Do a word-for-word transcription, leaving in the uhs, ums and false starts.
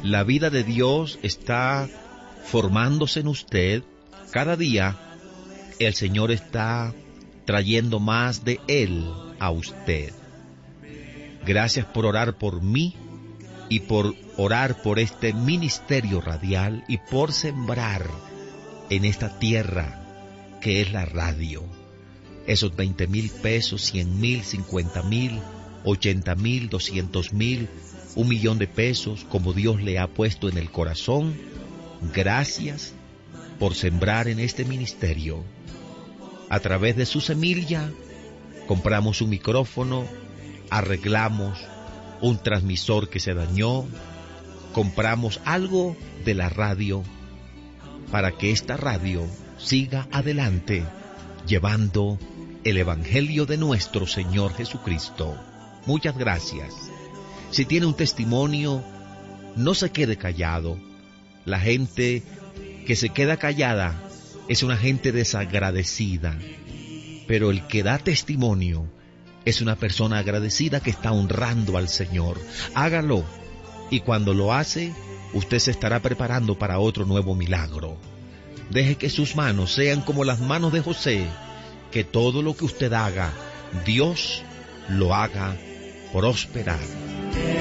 La vida de Dios está formándose en usted. Cada día el Señor está trayendo más de Él a usted. Gracias por orar por mí y por orar por este ministerio radial y por sembrar en esta tierra que es la radio. Esos veinte mil pesos, cien mil, cincuenta mil, ochenta mil, doscientos mil, un millón de pesos, como Dios le ha puesto en el corazón. Gracias por sembrar en este ministerio. A través de su semilla, compramos un micrófono, arreglamos un transmisor que se dañó, compramos algo de la radio para que esta radio siga adelante, llevando el Evangelio de nuestro Señor Jesucristo. Muchas gracias. Si tiene un testimonio, no se quede callado. La gente que se queda callada es una gente desagradecida, pero el que da testimonio es una persona agradecida que está honrando al Señor. Hágalo, y cuando lo hace, usted se estará preparando para otro nuevo milagro. Deje que sus manos sean como las manos de José, que todo lo que usted haga, Dios lo haga prosperar.